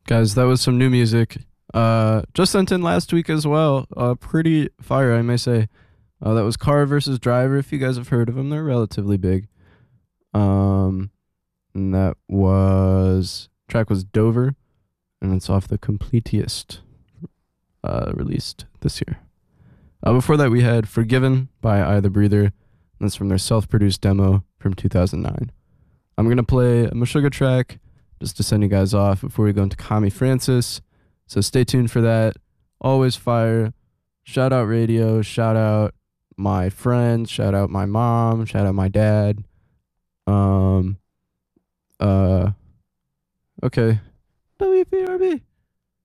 Guys, that was some new music. Just sent in last week as well. Pretty fire, I may say. That was Car versus Driver. If you guys have heard of them, they're relatively big. Um, and that was track was Dover, and it's off the Completiest, released this year. Before that, we had Forgiven by I the Breather. That's from their self-produced demo from 2009. I'm gonna play a Meshuggah track just to send you guys off before we go into Kami Francis. So stay tuned for that. Always fire. Shout out radio. Shout out my friends. Shout out my mom. Shout out my dad. Um. Okay. WPRB.